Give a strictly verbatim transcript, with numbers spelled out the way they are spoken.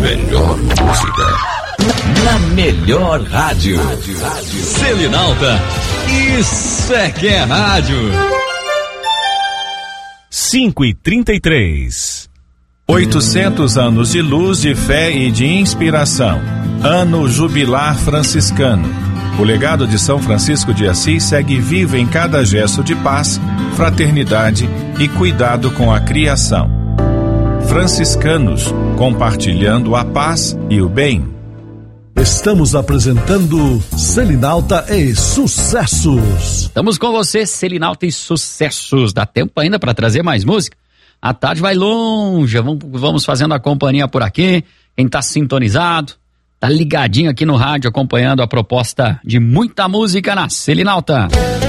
melhor música. Na melhor rádio. Selinalta. Isso é que é rádio. cinco e trinta e três. oitocentos anos de luz, de fé e de inspiração. Ano jubilar franciscano. O legado de São Francisco de Assis segue vivo em cada gesto de paz, fraternidade e cuidado com a criação. Franciscanos, compartilhando a paz e o bem. Estamos apresentando Selinalta e Sucessos. Estamos com você, Selinalta e Sucessos. Dá tempo ainda para trazer mais música? A tarde vai longe, vamos fazendo a companhia por aqui. Quem tá sintonizado, tá ligadinho aqui no rádio, acompanhando a proposta de muita música na Selinalta.